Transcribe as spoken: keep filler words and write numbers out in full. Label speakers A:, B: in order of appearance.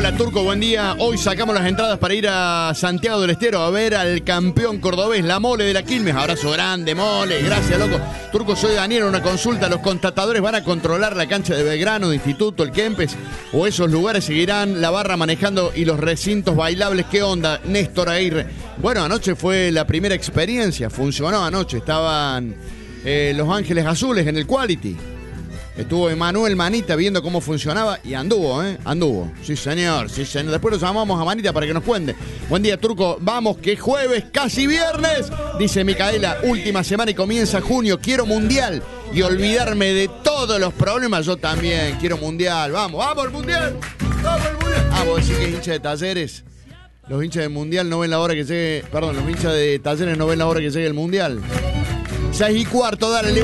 A: Hola Turco, buen día. Hoy sacamos las entradas para ir a Santiago del Estero a ver al campeón cordobés, la Mole de la Quilmes. Abrazo grande, Mole. Gracias, loco. Turco, soy Daniel. Una consulta. ¿Los contratadores van a controlar la cancha de Belgrano, de Instituto, el Kempes? ¿O esos lugares seguirán la barra manejando y los recintos bailables? ¿Qué onda, Néstor Aguirre? Bueno, anoche fue la primera experiencia. Funcionó anoche. Estaban eh, Los Ángeles Azules en el Quality. Estuvo Emanuel Manita viendo cómo funcionaba y anduvo, ¿eh? Anduvo. Sí, señor, sí, señor. Después lo llamamos a Manita para que nos cuente. Buen día, Turco. Vamos, que jueves, casi viernes. Dice Micaela, última semana y comienza junio. Quiero mundial y olvidarme de todos los problemas. Yo también quiero mundial. Vamos, vamos al mundial. Vamos al mundial. Ah, vos decís que es hincha de Talleres. Los hinchas del mundial no ven la hora que llegue. Perdón, los hinchas de Talleres no ven la hora que llegue el mundial. Seis y cuarto, dale.